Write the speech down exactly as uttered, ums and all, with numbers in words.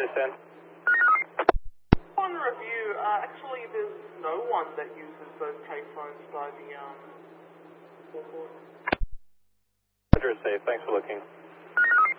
ten. On review, uh, actually there's no one that uses those payphones by the um, forecourt. Roger, safe. Thanks for looking.